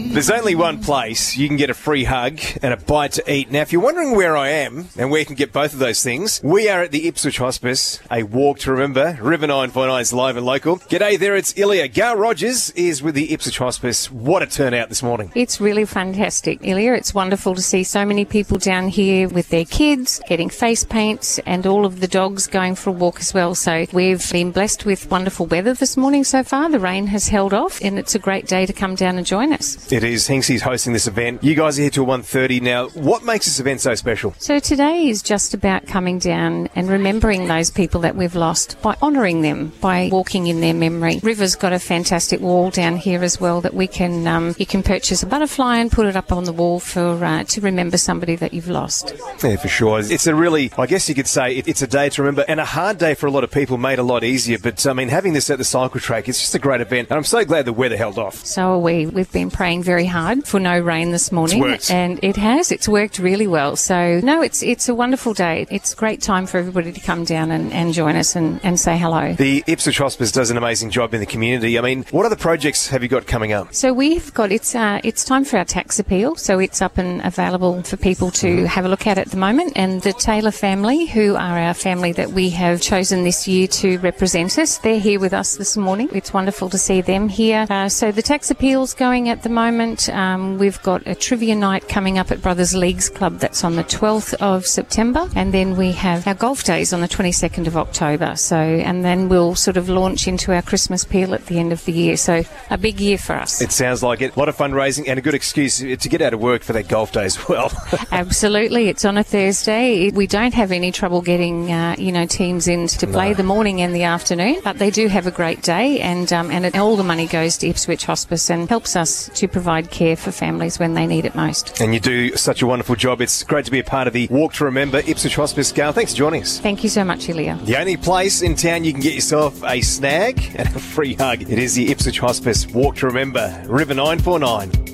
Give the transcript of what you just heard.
There's only one place you can get a free hug and a bite to eat. Now, if you're wondering where I am and where you can get both of those things, we are at the Ipswich Hospice, a walk to remember. River 949 is live and local. G'day there, it's Ilya. Gail Rogers is with the Ipswich Hospice. What a turnout this morning. It's really fantastic, Ilya. It's wonderful to see so many people down here with their kids, getting face paints, and all of the dogs going for a walk as well. So we've been blessed with wonderful weather this morning so far. The rain has held off, and it's a great day to come down and join us. It is. Hinksy's hosting this event. You guys are here till 1:30 now. What makes this event so special? So today is just about coming down and remembering those people that we've lost by honouring them, by walking in their memory. River's got a fantastic wall down here as well that we can you can purchase a butterfly and put it up on the wall for to remember somebody that you've lost. Yeah, for sure. It's a really, I guess you could say, it's a day to remember, and a hard day for a lot of people, made a lot easier. But I mean, having this at the cycle track, it's just a great event, and I'm so glad the weather held off. So are we. We've been praying very hard for no rain this morning. It's worked. And it has. It's worked really well. So, no, it's a wonderful day. It's a great time for everybody to come down and join us and say hello. The Ipswich Hospice does an amazing job in the community. I mean, what other projects have you got coming up? So we've got, it's time for our tax appeal. So it's up and available for people to have a look at the moment. And the Taylor family, who are our family that we have chosen this year to represent us, they're here with us this morning. It's wonderful to see them here. So the tax appeal's going at the moment. We've got a trivia night coming up at Brothers Leagues Club. That's on the 12th of September. And then we have our golf days on the 22nd of October. So, and then we'll sort of launch into our Christmas peel at the end of the year. So a big year for us. It sounds like it. A lot of fundraising and a good excuse to get out of work for that golf day as well. Absolutely. It's on a Thursday. We don't have any trouble getting, teams in to play the morning and the afternoon, but they do have a great day, and all the money goes to Ipswich Hospice and helps us to provide care for families when they need it most. And you do such a wonderful job. It's great to be a part of the Walk to Remember Ipswich Hospice. Gail, thanks for joining us. Thank you so much, Ilya. The only place in town you can get yourself a snag and a free hug. It is the Ipswich Hospice Walk to Remember, River 949.